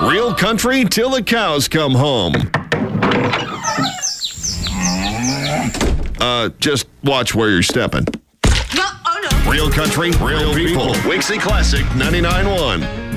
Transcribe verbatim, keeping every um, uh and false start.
Real country till the cows come home. Uh, just watch where you're stepping. No, oh no. Real country, real people. Wixie Classic ninety-nine point one.